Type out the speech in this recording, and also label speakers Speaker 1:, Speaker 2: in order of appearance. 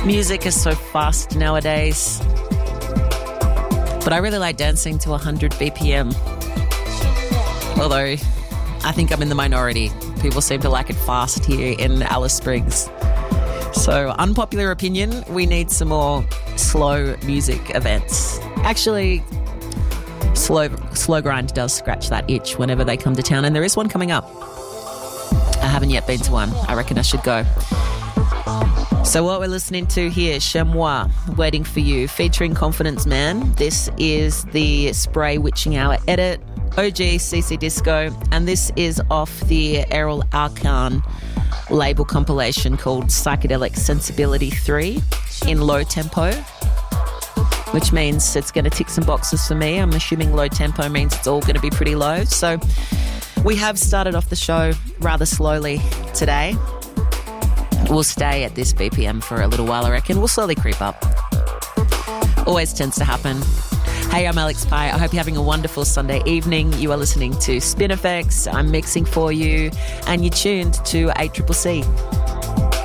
Speaker 1: Music is so fast nowadays. But I really like dancing to 100 BPM. Although I think I'm in the minority. People seem to like it fast here in Alice Springs. So, unpopular opinion, we need some more slow music events. Actually, slow grind does scratch that itch whenever they come to town, and there is one coming up. I haven't yet been to one. I reckon I should go. So what we're listening to here, Chez Moi, Waiting for You, featuring Confidence Man. This is the Spray Witching Hour edit, OG CC Disco, and this is off the Errol Alkan label compilation called Psychedelic Sensibility 3 in low tempo, which means it's going to tick some boxes for me. I'm assuming low tempo means it's all going to be pretty low. So we have started off the show rather slowly today. We'll stay at this BPM for a little while, I reckon. We'll slowly creep up. Always tends to happen. Hey, I'm Alex Pye. I hope you're having a wonderful Sunday evening. You are listening to Spin FX. I'm mixing for you, and you're tuned to 8CCC.